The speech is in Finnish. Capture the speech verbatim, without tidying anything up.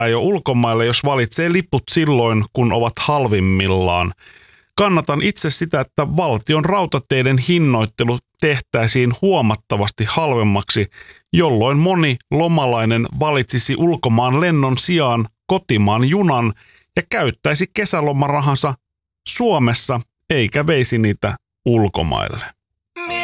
jo ulkomaille, jos valitsee liput silloin, kun ovat halvimmillaan. Kannatan itse sitä, että valtion rautateiden hinnoittelu tehtäisiin huomattavasti halvemmaksi, jolloin moni lomalainen valitsisi ulkomaan lennon sijaan kotimaan junan ja käyttäisi kesälomarahansa Suomessa eikä veisi niitä ulkomaille.